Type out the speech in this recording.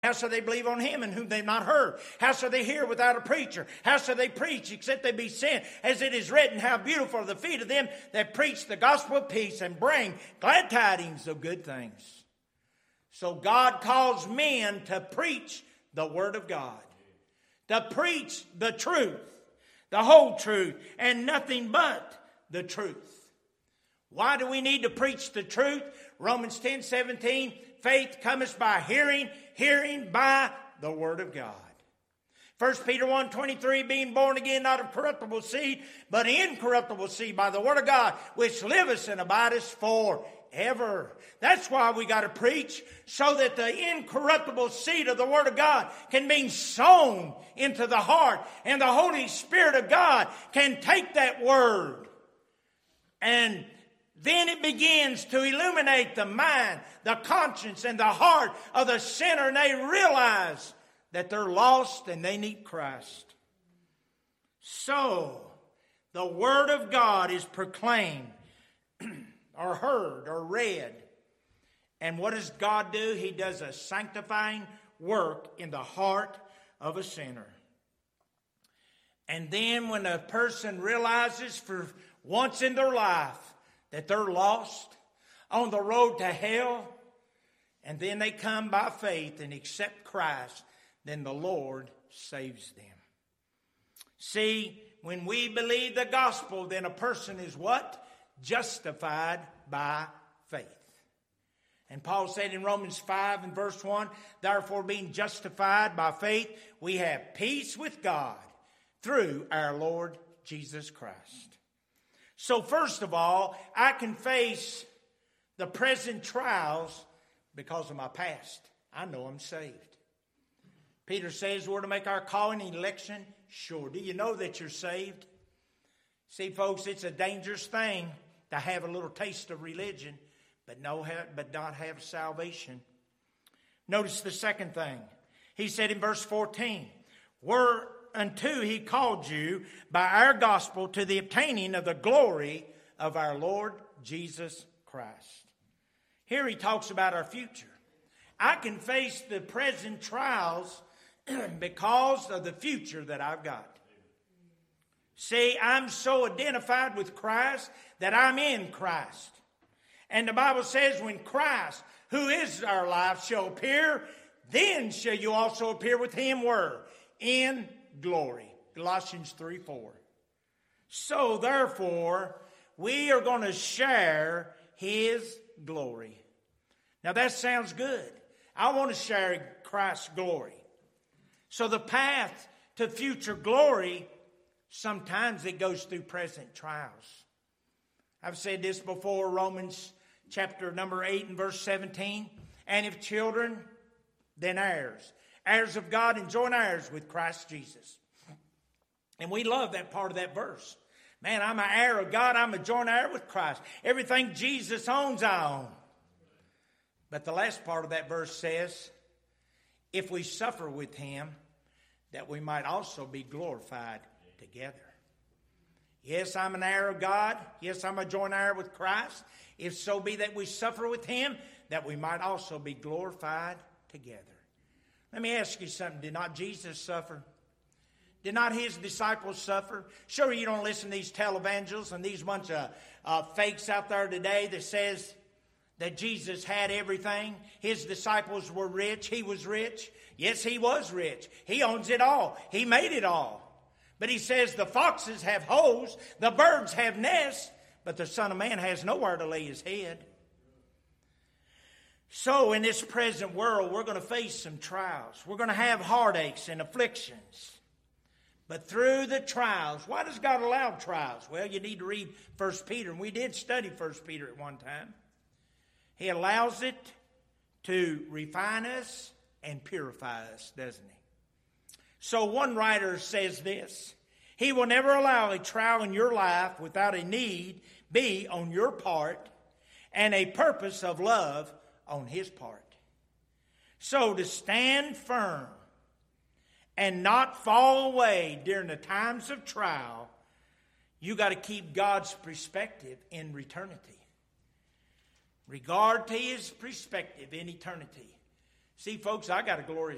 How shall they believe on him in whom they've not heard? How shall they hear without a preacher? How shall they preach except they be sent? As it is written, how beautiful are the feet of them that preach the gospel of peace and bring glad tidings of good things. So God calls men to preach the word of God, to preach the truth, the whole truth, and nothing but the truth. Why do we need to preach the truth? Romans 10:17, faith cometh by hearing, hearing by the word of God. 1 Peter 1:23, being born again, not of corruptible seed, but incorruptible seed, by the word of God, which liveth and abideth forever. That's why we got to preach, so that the incorruptible seed of the word of God can be sown into the heart, and the Holy Spirit of God can take that word, and then it begins to illuminate the mind, the conscience, and the heart of the sinner, and they realize that they're lost and they need Christ. So, the Word of God is proclaimed or heard or read. And what does God do? He does a sanctifying work in the heart of a sinner. And then when a person realizes for once in their life that they're lost, on the road to hell, and then they come by faith and accept Christ, then the Lord saves them. See, when we believe the gospel, then a person is what? Justified by faith. And Paul said in Romans 5 and verse 1, therefore being justified by faith, we have peace with God through our Lord Jesus Christ. So first of all, I can face the present trials because of my past. I know I'm saved. Peter says we're to make our calling and election sure. Do you know that you're saved? See, folks, it's a dangerous thing to have a little taste of religion, but not have salvation. Notice the second thing. He said in verse 14, whereunto he called you by our gospel to the obtaining of the glory of our Lord Jesus Christ. Here he talks about our future. I can face the present trials because of the future that I've got. See, I'm so identified with Christ that I'm in Christ. And the Bible says when Christ, who is our life, shall appear, then shall you also appear with him where? In glory. Colossians 3:4. So therefore, we are going to share his glory. Now that sounds good. I want to share Christ's glory. So the path to future glory, sometimes it goes through present trials. I've said this before, Romans chapter number 8 and verse 17. And if children, then heirs. Heirs of God and joint heirs with Christ Jesus. And we love that part of that verse. Man, I'm an heir of God. I'm a joint heir with Christ. Everything Jesus owns, I own. But the last part of that verse says, if we suffer with him, that we might also be glorified together. Yes, I'm an heir of God. Yes, I'm a joint heir with Christ. If so be that we suffer with him, that we might also be glorified together. Let me ask you something. Did not Jesus suffer? Did not his disciples suffer? Sure, you don't listen to these televangelists and these bunch of fakes out there today that says that Jesus had everything. His disciples were rich. He was rich. Yes, he was rich. He owns it all. He made it all. But he says the foxes have holes, the birds have nests, but the Son of Man has nowhere to lay his head. So in this present world, we're going to face some trials. We're going to have heartaches and afflictions. But through the trials, why does God allow trials? Well, you need to read 1 Peter, and we did study 1 Peter at one time. He allows it to refine us and purify us, doesn't he? So one writer says this, he will never allow a trial in your life without a need be on your part and a purpose of love on his part. So to stand firm and not fall away during the times of trial, you got to keep God's perspective in eternity. Regard to his perspective in eternity. See, folks, I got a glorious